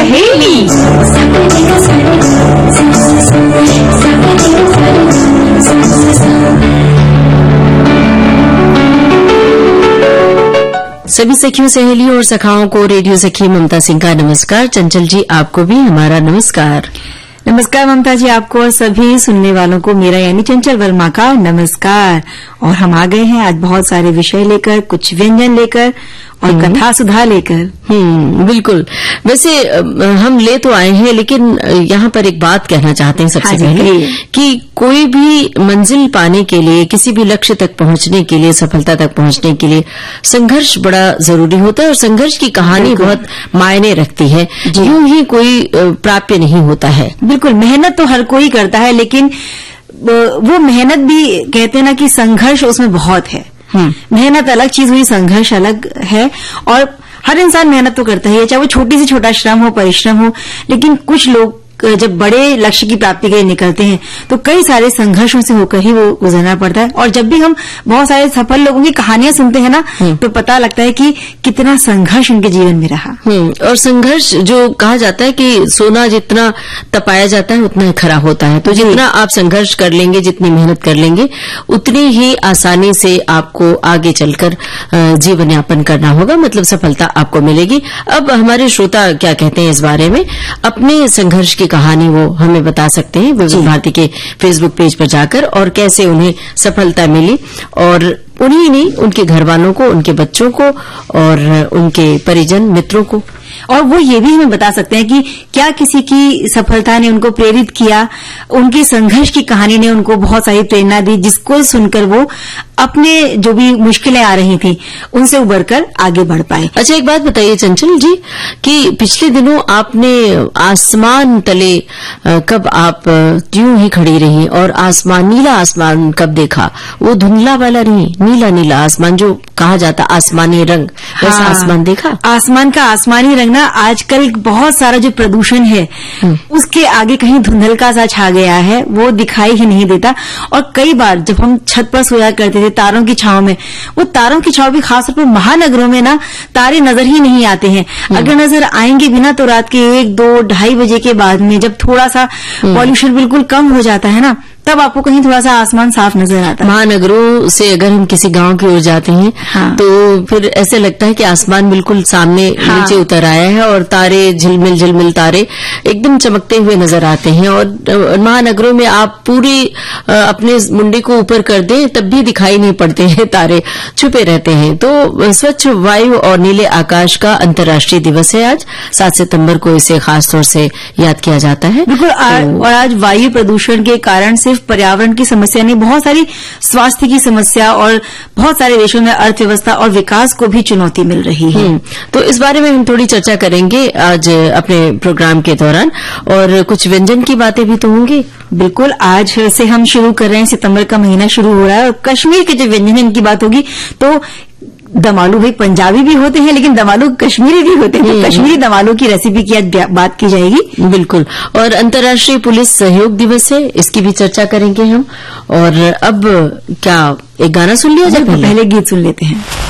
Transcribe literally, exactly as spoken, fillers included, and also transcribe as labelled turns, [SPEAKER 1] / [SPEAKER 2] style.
[SPEAKER 1] सहेली।
[SPEAKER 2] सभी सखियों, सहेलियों और सखाओं को रेडियो सखी ममता सिंह का नमस्कार। चंचल जी, आपको भी हमारा नमस्कार।
[SPEAKER 1] नमस्कार ममता जी, आपको और सभी सुनने वालों को मेरा यानी चंचल वर्मा का नमस्कार। और हम आ गए हैं आज बहुत सारे विषय लेकर, कुछ व्यंजन लेकर और कथा सुधा लेकर।
[SPEAKER 2] हम्म बिल्कुल। वैसे हम ले तो आए हैं, लेकिन यहाँ पर एक बात कहना चाहते हैं सबसे
[SPEAKER 1] हाँ
[SPEAKER 2] पहले कि कोई भी मंजिल पाने के लिए, किसी भी लक्ष्य तक पहुंचने के लिए, सफलता तक पहुंचने के लिए संघर्ष बड़ा जरूरी होता है और संघर्ष की कहानी बहुत मायने रखती है। यूं ही कोई प्राप्य नहीं होता है।
[SPEAKER 1] बिल्कुल, मेहनत तो हर कोई करता है, लेकिन वो मेहनत भी कहते हैं ना कि संघर्ष उसमें बहुत है। मेहनत अलग चीज हुई, संघर्ष अलग है। और हर इंसान मेहनत तो करता ही है, चाहे वो छोटी से छोटा श्रम हो, परिश्रम हो। लेकिन कुछ लोग जब बड़े लक्ष्य की प्राप्ति के लिए निकलते हैं तो कई सारे संघर्षों से होकर ही वो गुजरना पड़ता है। और जब भी हम बहुत सारे सफल लोगों की कहानियां सुनते हैं ना, तो पता लगता है कि कितना संघर्ष उनके जीवन में रहा।
[SPEAKER 2] और संघर्ष, जो कहा जाता है कि सोना जितना तपाया जाता है उतना ही खरा होता है। तो जितना आप संघर्ष कर लेंगे, जितनी मेहनत कर लेंगे, उतनी ही आसानी से आपको आगे चलकर जीवन यापन करना होगा, मतलब सफलता आपको मिलेगी। अब हमारे श्रोता क्या कहते हैं इस बारे में, अपने संघर्ष की कहानी वो हमें बता सकते हैं विविध भारती के फेसबुक पेज पर जाकर, और कैसे उन्हें सफलता मिली और उन्हीं ने उनके घर वालों को, उनके बच्चों को और उनके परिजन मित्रों को।
[SPEAKER 1] और वो ये भी हमें बता सकते हैं कि क्या किसी की सफलता ने उनको प्रेरित किया, उनके संघर्ष की कहानी ने उनको बहुत सारी प्रेरणा दी, जिसको सुनकर वो अपने जो भी मुश्किलें आ रही थी उनसे उबरकर आगे बढ़ पाए।
[SPEAKER 2] अच्छा, एक बात बताइए चंचल जी कि पिछले दिनों आपने आसमान तले कब आप यूं ही खड़ी रही और आसमान, नीला आसमान कब देखा? वो धुंधला वाला नहीं, नीला नीला आसमान, जो कहा जाता आसमानी रंग, वैसा हाँ, आसमान देखा?
[SPEAKER 1] आसमान का आसमानी रंग ना आजकल बहुत सारा जो प्रदूषण है उसके आगे कहीं धुंधलका सा छा गया है, वो दिखाई ही नहीं देता। और कई बार जब हम छत पर सोया करते थे तारों की छांव में, वो तारों की छांव भी खासतौर पर महानगरों में ना तारे नजर ही नहीं आते हैं। अगर नजर आएंगे भी ना तो रात के एक दो ढाई बजे के बाद में, जब थोड़ा सा पॉल्यूशन बिल्कुल कम हो जाता है ना, तब आपको कहीं थोड़ा सा आसमान साफ नजर आता है।
[SPEAKER 2] महानगरों से अगर हम किसी गांव की ओर जाते हैं हाँ। तो फिर ऐसे लगता है कि आसमान बिल्कुल सामने हाँ। नीचे उतर आया है और तारे झिलमिल झिलमिल तारे एकदम चमकते हुए नजर आते हैं। और महानगरों में आप पूरी अपने मुंडे को ऊपर कर दें तब भी दिखाई नहीं पड़ते हैं, तारे छुपे रहते हैं। तो स्वच्छ वायु और नीले आकाश का अंतर्राष्ट्रीय दिवस है आज, सात सितम्बर को इसे खासतौर से याद किया जाता है।
[SPEAKER 1] बिल्कुल। तो, और आज वायु प्रदूषण के कारण सिर्फ पर्यावरण की समस्या नहीं, बहुत सारी स्वास्थ्य की समस्या और बहुत सारे देशों में अर्थव्यवस्था और विकास को भी चुनौती मिल रही है।
[SPEAKER 2] तो इस बारे में हम थोड़ी चर्चा करेंगे आज अपने प्रोग्राम के दौरान, और कुछ व्यंजन की बातें भी तो होंगी।
[SPEAKER 1] बिल्कुल, आज से हम शुरू कर रहे हैं, सितंबर का महीना शुरू हो रहा है और कश्मीर के जो व्यंजन है इनकी बात होगी। तो दम आलू भाई पंजाबी भी होते हैं, लेकिन दम आलू कश्मीरी भी होते हैं, तो कश्मीरी दम आलू की रेसिपी की आज बात की जाएगी।
[SPEAKER 2] बिल्कुल। और अंतर्राष्ट्रीय पुलिस सहयोग दिवस है, इसकी भी चर्चा करेंगे हम। और अब क्या एक गाना सुन लिया जाए?
[SPEAKER 1] पहले गीत सुन लेते हैं।